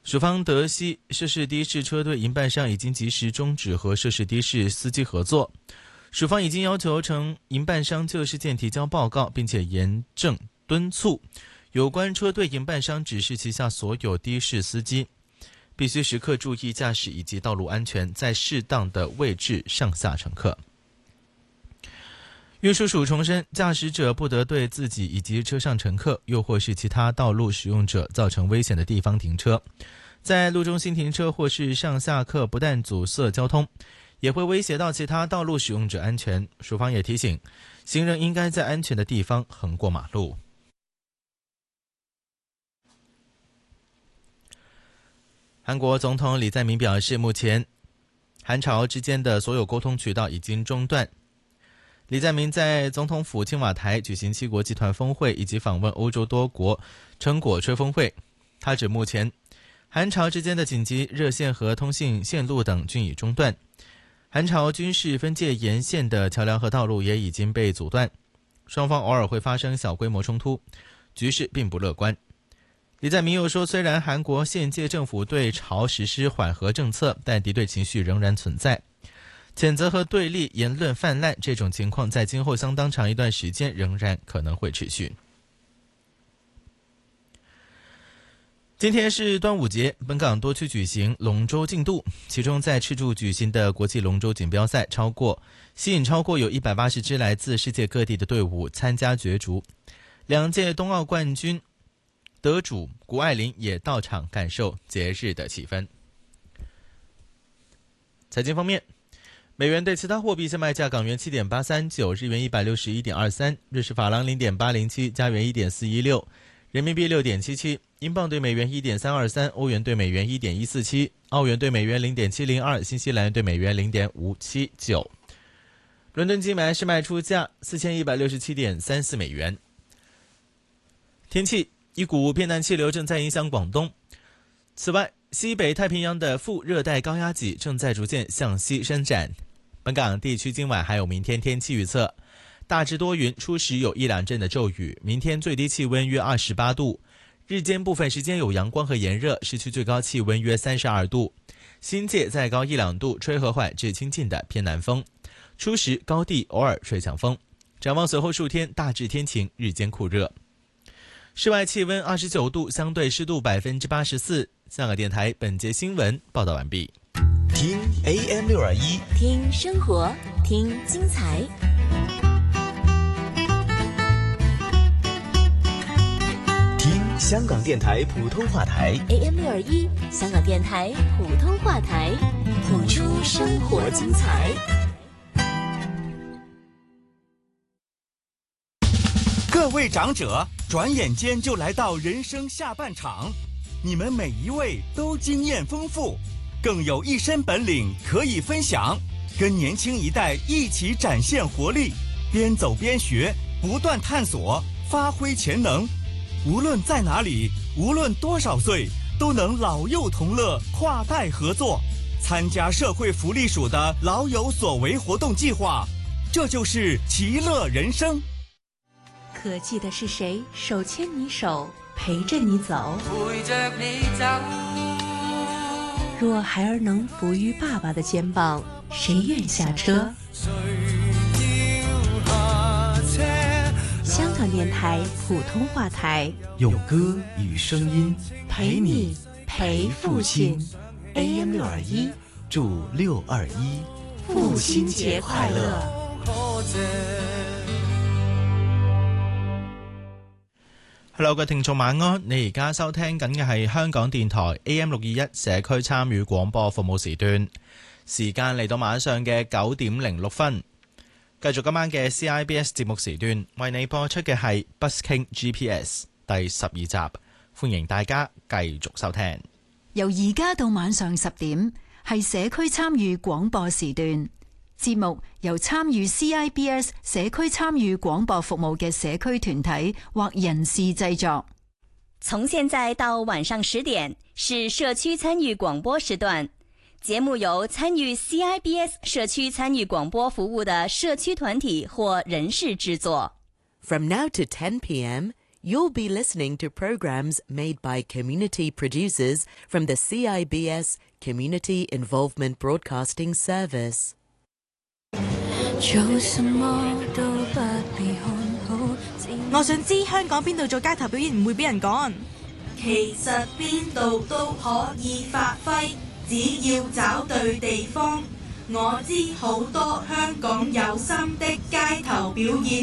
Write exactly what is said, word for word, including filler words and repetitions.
署方得悉，涉事的士车队营办商已经及时终止和涉事的士司机合作。署方已经要求称营办商就事件提交报告，并且严正敦促有关车队营办商指示旗下所有的士司机必须时刻注意驾驶以及道路安全，在适当的位置上下乘客。运输署重申，驾驶者不得对自己以及车上乘客又或是其他道路使用者造成危险的地方停车。在路中心停车或是上下客不但阻塞交通，也会威胁到其他道路使用者安全。署方也提醒，行人应该在安全的地方横过马路。韩国总统李在明表示，目前韩朝之间的所有沟通渠道已经中断。李在明在总统府青瓦台举行七国集团峰会以及访问欧洲多国成果吹风会。他指目前韩朝之间的紧急热线和通信线路等均已中断，韩朝军事分界沿线的桥梁和道路也已经被阻断，双方偶尔会发生小规模冲突，局势并不乐观。李在明又说，虽然韩国现届政府对朝实施缓和政策，但敌对情绪仍然存在，谴责和对立言论泛滥，这种情况在今后相当长一段时间仍然可能会持续。今天是端午节，本港多区举行龙舟竞渡，其中在赤柱举行的国际龙舟锦标赛超过吸引超过有一百八十支来自世界各地的队伍参加角逐。两届冬奥冠军得主谷爱凌也到场感受节日的气氛。财经方面，美元对其他货币现卖价：港元 七点八三九， 日元 一百六十一点二三， 瑞士法郎 零点八零七， 加元 一点四一六， 人民币 六点七七， 英镑对美元 一点三二三， 欧元对美元 一点一四七， 澳元对美元 零点七零二， 新西兰元对美元 零点五七九。 伦敦金买是卖出价 四千一百六十七点三四美元。天气，一股偏南气流正在影响广东，此外西北太平洋的副热带高压脊正在逐渐向西伸展。本港地区今晚还有明天天气预测，大致多云，初时有一两阵的骤雨，明天最低气温约二十八度，日间部分时间有阳光和炎热，市区最高气温约三十二度，新界再高一两度，吹和缓至清劲的偏南风，初时高地偶尔吹强风。展望随后数天大致天晴，日间酷热。室外气温二十九度，相对湿度百分之八十四。香港电台本节新闻报道完毕。 听 A M 六二一， 听生活，听精彩。 听香港电台普通话台 A M 六二一，香港电台普通话台，谱出生活精彩。 各位长者，转眼间就来到人生下半场，你们每一位都经验丰富，更有一身本领可以分享，跟年轻一代一起展现活力，边走边学，不断探索，发挥潜能。无论在哪里，无论多少岁，都能老幼同乐，跨代合作，参加社会福利署的老有所为活动计划，这就是其乐人生。 可记得是谁手牵你手，陪着你走？ 陪着你走。 若孩儿能伏于爸爸的肩膀，谁愿下车？香港电台普通话台， 用歌与声音陪你陪父亲。 A M 六二一，祝六二一父亲节快乐。 Hello， 各位聽眾晚安，你而家收聽緊嘅係香港電台 A M 六二一社區參與廣播服務時段，時間嚟到晚上嘅九點零六分。繼續今晚嘅 C I B S 節目時段，為你播出嘅係 Busking G P S 第十二集，歡迎大家繼續收聽。 由而家到晚上十點係社區參與廣播時段。節目由參與 C I B S 社區參與廣播服務嘅社區團體或人士製作。 從現在到晚上十點是社區參與廣播時段，節目由參與 C I B S 社區參與廣播服務的社區團體或人士製作。 From now to ten p m, You'll be listening to programs made by community producers from the C I B S Community Involvement Broadcasting Service. 做什麼都不被看好。我想知香港邊度做街頭表演唔會俾人趕？ 其實邊度都可以發揮，只要找對地方。我知好多香港有心的街頭表演。